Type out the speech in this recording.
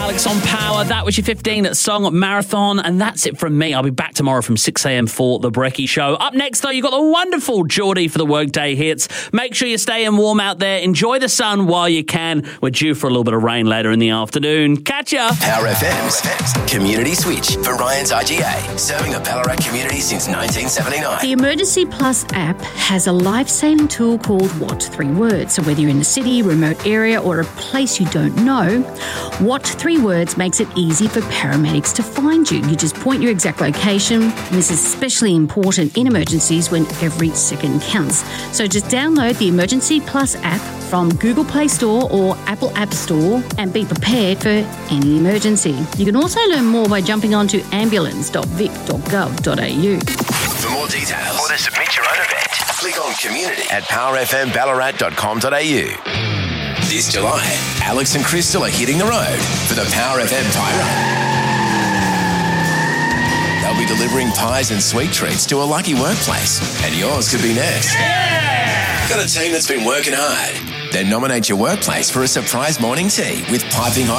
Alex on Power. That was your 15 song marathon, and that's it from me. I'll be back tomorrow from 6 a.m. for The Brekkie Show. Up next, though, you've got the wonderful Geordie for the workday hits. Make sure you're staying warm out there. Enjoy the sun while you can. We're due for a little bit of rain later in the afternoon. Catch ya. Power FM's Community Switch for Ryan's RGA, serving the Ballarat community since 1979. The Emergency Plus app has a life-saving tool called What 3 Words. So whether you're in a city, remote area, or a place you don't know, What 3 Words makes it easy for paramedics to find you. You just point your exact location, and this is especially important in emergencies when every second counts. So just download the Emergency Plus app from Google Play Store or Apple App Store and be prepared for any emergency. You can also learn more by jumping onto ambulance.vic.gov.au. For more details or to submit your own event, click on community at powerfmballarat.com.au. This July, Alex and Crystal are hitting the road for the Power FM Pie Run. They'll be delivering pies and sweet treats to a lucky workplace, and yours could be next. Yeah! Got a team that's been working hard? Then nominate your workplace for a surprise morning tea with piping hot